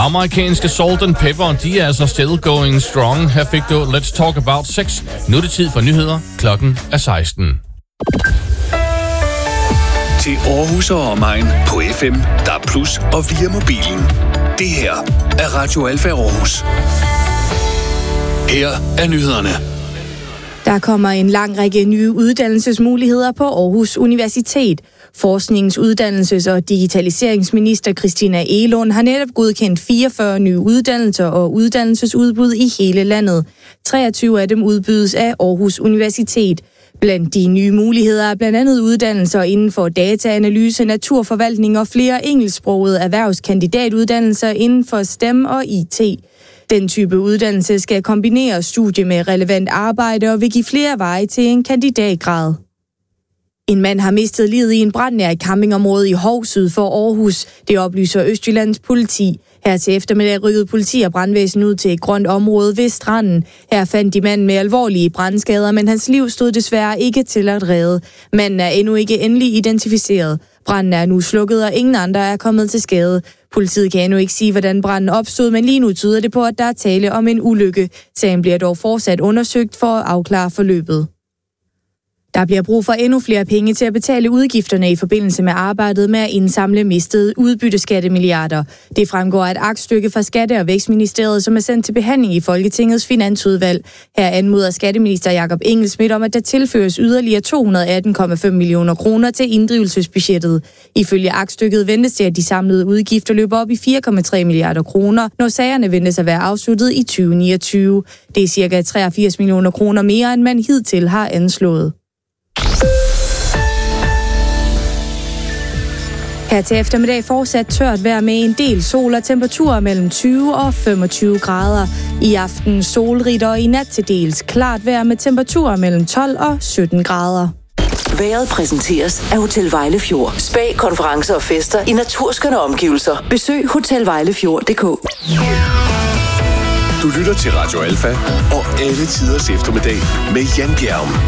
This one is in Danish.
Amerikanske Salt and Pepper, de er altså still going strong. Her fik du Let's Talk About Sex. Nu er det tid for nyheder. Klokken er 16. Til Aarhus og omegn på FM, DAB+ og via mobilen. Det her er Radio Alfa Aarhus. Her er nyhederne. Der kommer en lang række nye uddannelsesmuligheder på Aarhus Universitet. Forsknings-, uddannelses- og digitaliseringsminister Christina Egelund har netop godkendt 44 nye uddannelser og uddannelsesudbud i hele landet. 23 af dem udbydes af Aarhus Universitet. Blandt de nye muligheder er blandt andet uddannelser inden for dataanalyse, naturforvaltning og flere engelsksprogede erhvervskandidatuddannelser inden for STEM og IT. Den type uddannelse skal kombinere studie med relevant arbejde og vil give flere veje til en kandidatgrad. En mand har mistet livet i en brand nær et campingområde i Hov syd for Aarhus. Det oplyser Østjyllands politi. Her til eftermiddag rykkede politi og brandvæsen ud til et grønt område ved stranden. Her fandt de manden med alvorlige brandskader, men hans liv stod desværre ikke til at redde. Manden er endnu ikke endelig identificeret. Branden er nu slukket, og ingen andre er kommet til skade. Politiet kan endnu ikke sige, hvordan branden opstod, men lige nu tyder det på, at der er tale om en ulykke. Sagen bliver dog fortsat undersøgt for at afklare forløbet. Der bliver brug for endnu flere penge til at betale udgifterne i forbindelse med arbejdet med at indsamle mistede udbytteskattemilliarder. Det fremgår af et aktstykke fra Skatte- og Vækstministeriet, som er sendt til behandling i Folketingets Finansudvalg. Her anmoder skatteminister Jakob Engel-Schmidt om, at der tilføres yderligere 218,5 millioner kroner til inddrivelsesbudgettet. Ifølge aktstykket ventes det, at de samlede udgifter løber op i 4,3 milliarder kroner, når sagerne ventes at være afsluttet i 2029. Det er ca. 83 millioner kroner mere, end man hidtil har anslået. Her til eftermiddag fortsat tørt vejr med en del sol og temperaturer mellem 20 og 25 grader. I aften solrigt og i nat til dels klart vejr med temperaturer mellem 12 og 17 grader. Vejret præsenteres af Hotel Vejlefjord. Spa, konferencer og fester i naturskønne omgivelser. Besøg hotelvejlefjord.dk. Du lytter til Radio Alfa og alle tiders eftermiddag med Jan Bjerg.